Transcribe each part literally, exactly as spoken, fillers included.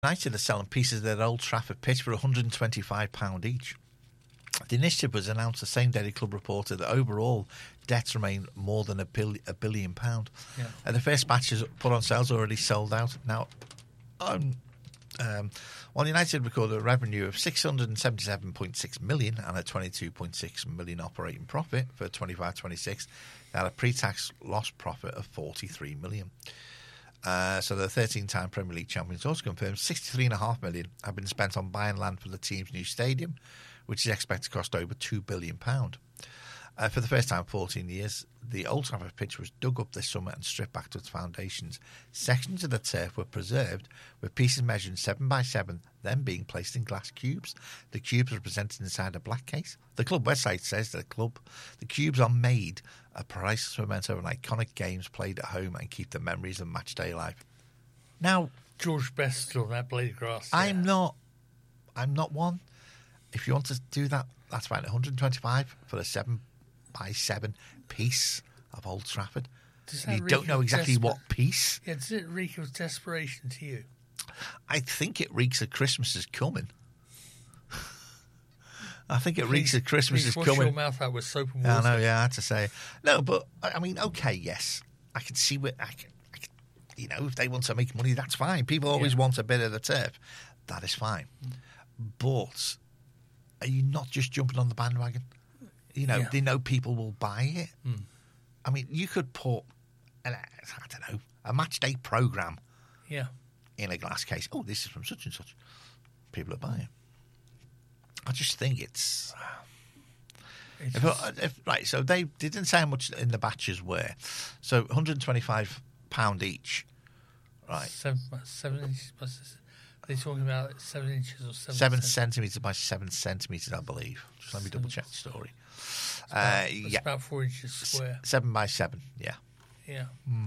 United are selling pieces of their Old Trafford pitch for one hundred twenty-five pounds each. The initiative was announced the same day the club reported that overall debts remain more than a, bill, a billion pound. Yeah. And the first batches put on sales already sold out. Now, um, um, while United recorded a revenue of six hundred seventy-seven point six million and a twenty-two point six million operating profit for twenty-five twenty-six, they had a pre-tax loss profit of forty-three million. Uh, so the thirteen-time Premier League champions also confirmed sixty-three point five million have been spent on buying land for the team's new stadium, which is expected to cost over two billion pounds. Uh, for the first time in fourteen years, the Old Trafford pitch was dug up this summer and stripped back to its foundations. Sections of the turf were preserved, with pieces measuring seven by seven then being placed in glass cubes. The cubes were presented inside a black case. The club website says that the club, the cubes are made a priceless memento of iconic games played at home and keep the memories of match day alive. Now, George Best still on that blade of grass. I'm yeah. not, I'm not one. If you want to do that, that's fine. one hundred twenty-five for a seven by seven piece of Old Trafford. Does You that don't reek know of exactly desper- what piece. Yeah, does it reek of desperation to you? I think it reeks of Christmas is coming. I think it reeks Please- of Christmas please is wash coming. your mouth out with soap and I water. know, yeah, I had to say. No, but, I I mean, okay, yes. I can see what, I can, I can, you know, if they want to make money, that's fine. People always Yeah. want a bit of the turf. That is fine. But are you not just jumping on the bandwagon? You know, Yeah. they know people will buy it. Mm. I mean, you could put, an, I don't know, a match day programme Yeah. in a glass case. Oh, this is from such and such. People are buying. I just think it's... It's If, just- if, right, so they, they didn't say how much in the batches were. So one hundred twenty-five pounds each. Right. Seven, seven inches. what's this? Are they talking about seven inches or seven? Seven cent- centimetres by seven centimetres, I believe. Just let me double check the story. It's Uh, about, it's yeah. about four inches square. S- seven by seven, yeah. Yeah.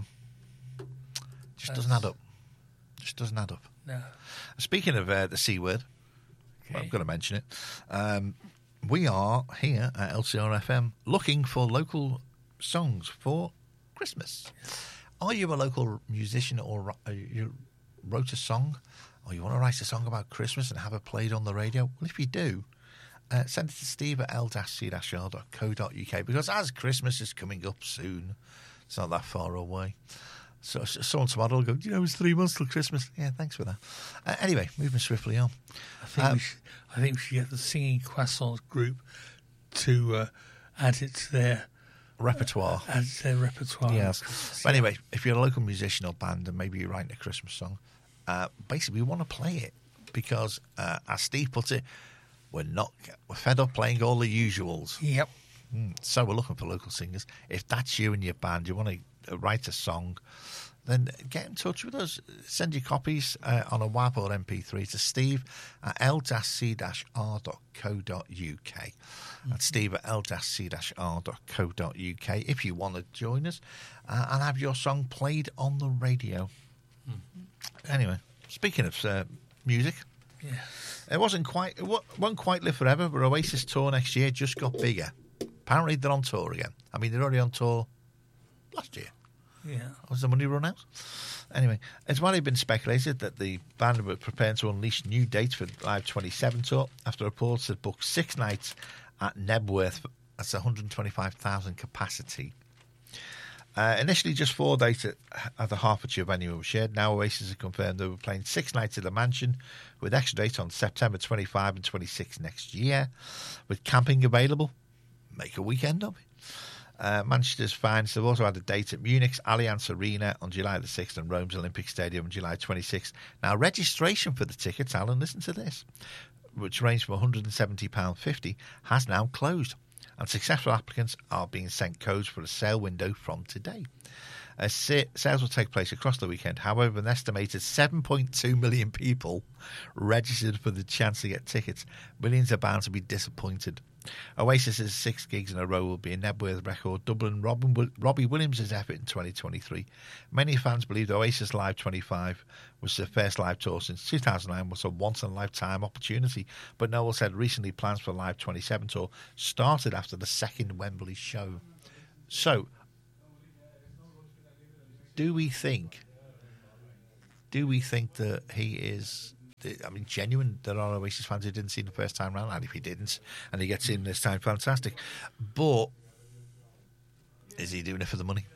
Just doesn't add up. Just doesn't add up. No. Speaking of uh, the C word, well, Okay. I'm going to mention it. Um, we are here at L C R F M looking for local songs for Christmas. Are you a local musician or ri- uh, you wrote a song or you want to write a song about Christmas and have it played on the radio? Well, if you do, uh, send it to steve at l c r dot co dot u k because as Christmas is coming up soon, it's not that far away. So s- someone tomorrow will go, you know, it's three months till Christmas. Yeah, thanks for that. Uh, anyway, moving swiftly on. I think, Um, we should, I think we should get the Singing Croissants group to uh, add it to their, Repertoire. add it to their repertoire. Yes. But anyway, if you're a local musician or band and maybe you're writing a Christmas song, uh, basically we want to play it because, uh, as Steve put it, we're not we're fed up playing all the usuals. Yep. Mm. So we're looking for local singers. If that's you and your band, you want to write a song, then get in touch with us. Send your copies uh, on a W A V or M P three to steve at l c r dot co dot u k. That's steve at l c r dot co dot u k if you want to join us uh, and have your song played on the radio. Anyway, speaking of uh, music, Yeah. it wasn't quite, it wa- won't quite live forever, but Oasis tour next year just got bigger. Apparently they're on tour again. I mean, they're already on tour last year. Yeah. Was the money run out? Anyway, it's widely been speculated that the band were preparing to unleash new dates for the Live twenty-seven tour after reports had booked six nights at Nebworth. That's one hundred twenty-five thousand capacity. Uh, initially, just four dates at, at the Hertfordshire venue were shared. Now, Oasis have confirmed they were playing six nights at the Mansion, with extra dates on September twenty-fifth and twenty-sixth next year. With camping available, make a weekend of it. Uh, Manchester's fans have also had a date at Munich's Allianz Arena on July the sixth and Rome's Olympic Stadium on July twenty-sixth. Now, registration for the tickets, Alan, listen to this, which ranged from one hundred seventy pounds fifty, has now closed. And successful applicants are being sent codes for a sale window from today. Uh, sa- sales will take place across the weekend. However, an estimated seven point two million people registered for the chance to get tickets. Millions are bound to be disappointed. Oasis's six gigs in a row will be a Nebworth record, Dublin Robin, Robbie Williams' effort in twenty twenty-three. Many fans believe Oasis Live twenty-five was their first live tour since two thousand nine, was a once-in-a-lifetime opportunity. But Noel said recently plans for the Live twenty-seven tour started after the second Wembley show. So, do we think, do we think that he is I mean, genuine, there are Oasis fans who didn't see the first time round, and if he didn't, and he gets in this time, fantastic. But is he doing it for the money?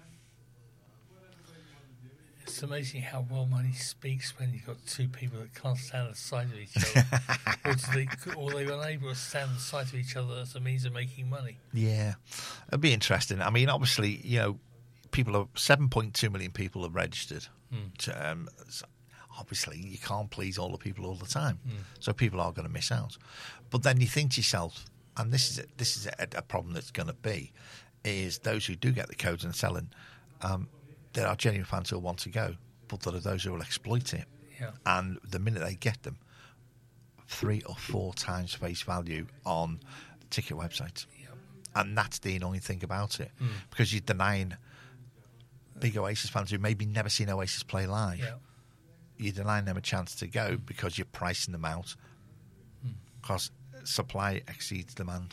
It's amazing how well money speaks when you've got two people that can't stand the sight of each other. or, do they, or they're unable to stand the sight of each other as a means of making money. Yeah, it'd be interesting. I mean, obviously, you know, people are seven point two million people have registered. Mm. To, um, so obviously, you can't please all the people all the time, mm. so people are going to miss out. But then you think to yourself, and this is a, this is a, a problem that's going to be, is those who do get the codes and selling. Um, There are genuine fans who want to go, but there are those who will exploit it. Yeah. And the minute they get them, three or four times face value on ticket websites. Yeah. And that's the annoying thing about it, mm. because you're denying big Oasis fans who maybe never seen Oasis play live. Yeah. You're denying them a chance to go because you're pricing them out because mm. supply exceeds demand.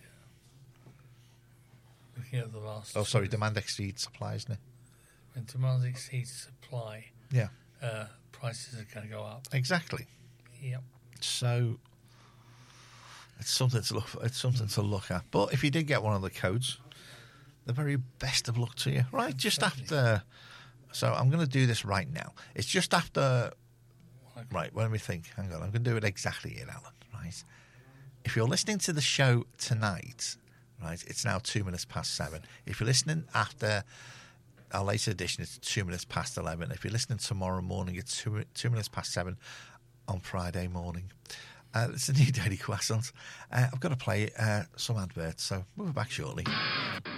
Yeah. Looking at the last... Oh, sorry, demand exceeds supply, isn't it? When demand exceeds supply, yeah, uh, prices are going to go up. Exactly. Yep. So it's something to look. For, it's something to look at. But if you did get one of the codes, the very best of luck to you. Right, just Definitely. after. So I'm going to do this right now. It's just after. Okay. Right, let me think. Hang on, I'm going to do it exactly here, Alan. Right. If you're listening to the show tonight, right, it's now two minutes past seven. If you're listening after our later edition, it's two minutes past eleven. If you're listening tomorrow morning, it's two, two minutes past seven on Friday morning. Uh, it's a new Daily Croissant. Uh, I've got to play uh, some adverts, so we'll be back shortly.